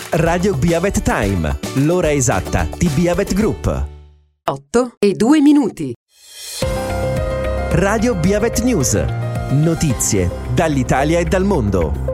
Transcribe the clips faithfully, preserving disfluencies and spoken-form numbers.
Radio Biavet Time, l'ora esatta di Biavet Group. otto e due minuti. Radio Biavet News. Notizie dall'Italia e dal mondo.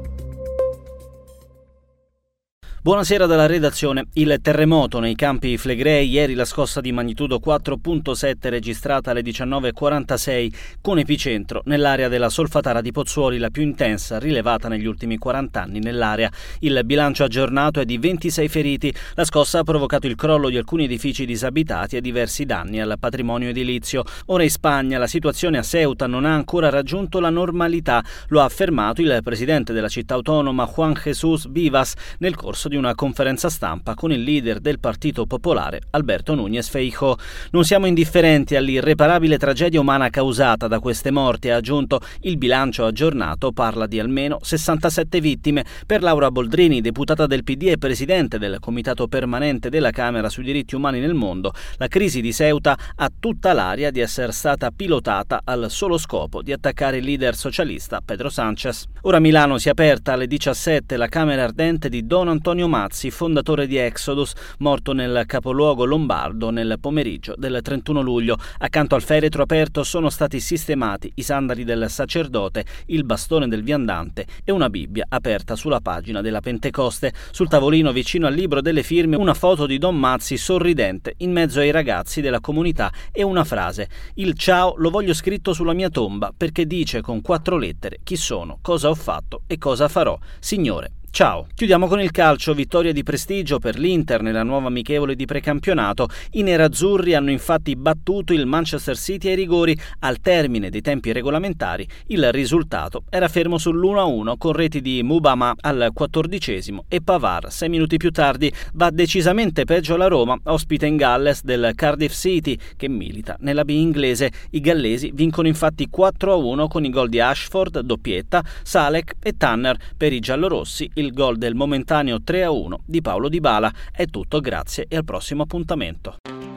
Buonasera dalla redazione. Il terremoto nei Campi Flegrei, ieri la scossa di magnitudo quattro virgola sette registrata alle diciannove e quarantasei con epicentro nell'area della Solfatara di Pozzuoli, la più intensa rilevata negli ultimi quaranta anni nell'area. Il bilancio aggiornato è di ventisei feriti. La scossa ha provocato il crollo di alcuni edifici disabitati e diversi danni al patrimonio edilizio. Ora in Spagna la situazione a Ceuta non ha ancora raggiunto la normalità, lo ha affermato il presidente della città autonoma Juan Jesús Vivas nel corso di una conferenza stampa con il leader del Partito Popolare, Alberto Núñez Feijóo. Non siamo indifferenti all'irreparabile tragedia umana causata da queste morti, ha aggiunto. Il bilancio aggiornato parla di almeno sessantasette vittime. Per Laura Boldrini, deputata del P D e presidente del Comitato Permanente della Camera sui diritti umani nel mondo, la crisi di Ceuta ha tutta l'aria di essere stata pilotata al solo scopo di attaccare il leader socialista Pedro Sánchez. Ora a Milano si è aperta alle diciassette la camera ardente di Don Antonio Mazzi, fondatore di Exodus, morto nel capoluogo lombardo nel pomeriggio del trentuno luglio. Accanto al feretro aperto sono stati sistemati i sandali del sacerdote, il bastone del viandante e una Bibbia aperta sulla pagina della Pentecoste. Sul tavolino vicino al libro delle firme una foto di Don Mazzi sorridente in mezzo ai ragazzi della comunità e una frase: il ciao lo voglio scritto sulla mia tomba perché dice con quattro lettere chi sono, cosa ho fatto e cosa farò. Signore, ciao. Chiudiamo con il calcio. Vittoria di prestigio per l'Inter nella nuova amichevole di precampionato. I nerazzurri hanno infatti battuto il Manchester City ai rigori. Al termine dei tempi regolamentari il risultato era fermo sull'uno a uno con reti di Mubama al quattordicesimo e Pavard sei minuti più tardi. Va decisamente peggio la Roma, ospite in Galles del Cardiff City che milita nella B inglese. I gallesi vincono infatti quattro a uno con i gol di Ashford, doppietta, Salek e Tanner. Per i giallorossi il gol del momentaneo tre a uno di Paulo Dybala. È tutto, grazie e al prossimo appuntamento.